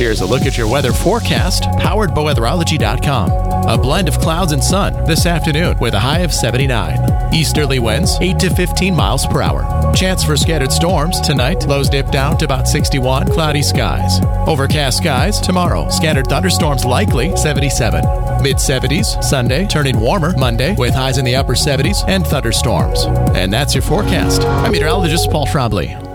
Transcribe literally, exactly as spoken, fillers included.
Here's a look at your weather forecast, powered by weatherology dot com. A blend of clouds and sun this afternoon with a high of seventy-nine. Easterly winds eight to fifteen miles per hour. Chance for scattered storms tonight. Lows dip down to about sixty-one. Cloudy skies. Overcast skies tomorrow. Scattered thunderstorms likely, seventy-seven. mid seventies Sunday, turning warmer Monday with highs in the upper seventies and thunderstorms. And that's your forecast. I'm meteorologist Paul Trombley.